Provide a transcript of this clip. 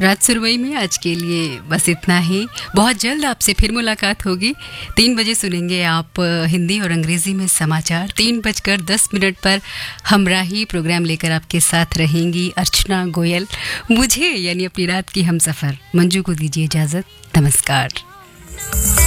रात सुरवई में आज के लिए बस इतना ही। बहुत जल्द आपसे फिर मुलाकात होगी। 3 बजे सुनेंगे आप हिंदी और अंग्रेजी में समाचार। 3:10 पर हमराही प्रोग्राम लेकर आपके साथ रहेंगी अर्चना गोयल। मुझे यानी अपनी रात की हमसफर मंजू को दीजिए इजाजत। नमस्कार।